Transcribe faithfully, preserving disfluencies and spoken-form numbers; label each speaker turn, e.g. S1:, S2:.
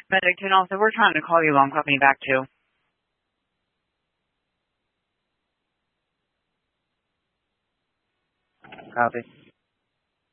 S1: Medicton, also, we're trying to call you on. Call me back, too. Copy.